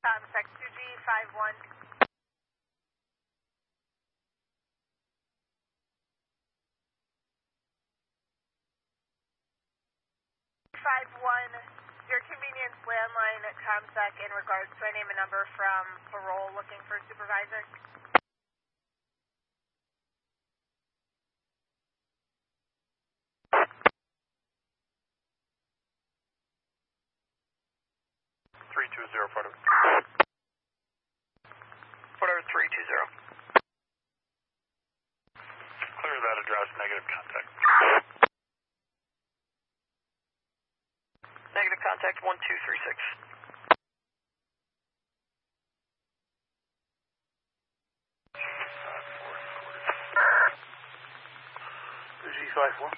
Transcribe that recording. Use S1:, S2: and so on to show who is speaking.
S1: Sec 2G51. 51, your convenience landline at ComSec in regards to a name and number from parole looking for a supervisor.
S2: Photo 320. Clear that address, negative contact. Negative contact 1236. G54.